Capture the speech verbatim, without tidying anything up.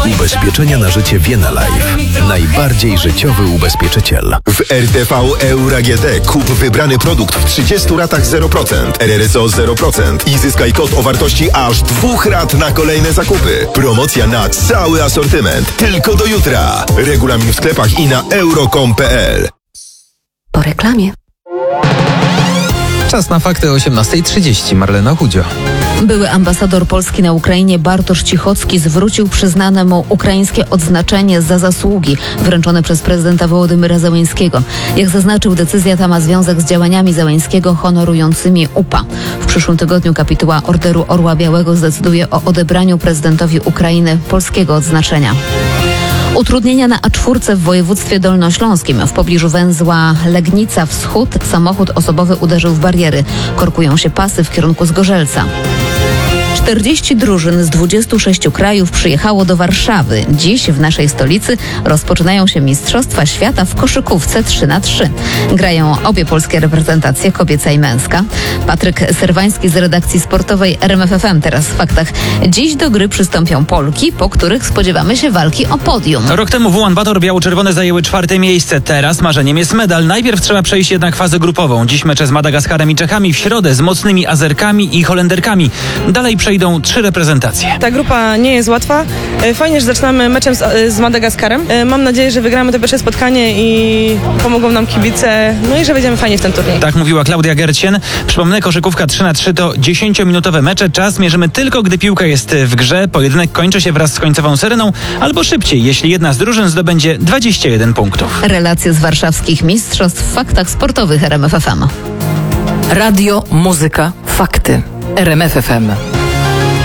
Ubezpieczenia na życie Vienna Life. Najbardziej życiowy ubezpieczyciel. W R T V Euro A G D kup wybrany produkt w trzydziestu ratach zero procent, R R S O zero procent i zyskaj kod o wartości aż dwóch rat na kolejne zakupy. Promocja na cały asortyment. Tylko do jutra. Regulamin w sklepach i na euro kropka com kropka p l. Po reklamie. Czas na fakty o osiemnasta trzydzieści. Marlena Chudzio. Były ambasador Polski na Ukrainie Bartosz Cichocki zwrócił przyznane mu ukraińskie odznaczenie za zasługi wręczone przez prezydenta Wołodymyra Zełenskiego. Jak zaznaczył, decyzja ta ma związek z działaniami Zełenskiego honorującymi U P A. W przyszłym tygodniu kapituła Orderu Orła Białego zdecyduje o odebraniu prezydentowi Ukrainy polskiego odznaczenia. Utrudnienia na A cztery w województwie dolnośląskim. W pobliżu węzła Legnica Wschód samochód osobowy uderzył w bariery. Korkują się pasy w kierunku Zgorzelca. czterdzieści drużyn z dwudziestu sześciu krajów przyjechało do Warszawy. Dziś w naszej stolicy rozpoczynają się Mistrzostwa Świata w koszykówce trzy na trzy. Grają obie polskie reprezentacje, kobieca i męska. Patryk Serwański z redakcji sportowej R M F F M teraz w faktach. Dziś do gry przystąpią Polki, po których spodziewamy się walki o podium. Rok temu w Ulaanbaatar biało-czerwone zajęły czwarte miejsce. Teraz marzeniem jest medal. Najpierw trzeba przejść jednak fazę grupową. Dziś mecze z Madagaskarem i Czechami, w środę z mocnymi Azerkami i Holenderkami. Dalej przejdą trzy reprezentacje. Ta grupa nie jest łatwa. Fajnie, że zaczynamy meczem z, z Madagaskarem. Mam nadzieję, że wygramy to pierwsze spotkanie i pomogą nam kibice, no i że będziemy fajnie w ten turniej. Tak mówiła Klaudia Gercien. Przypomnę, koszykówka trzy na trzy to dziesięciominutowe mecze. Czas mierzymy tylko, gdy piłka jest w grze. Pojedynek kończy się wraz z końcową syreną, albo szybciej, jeśli jedna z drużyn zdobędzie dwadzieścia jeden punktów. Relacje z warszawskich mistrzostw w faktach sportowych R M F F M. Radio, muzyka, fakty. R M F F M.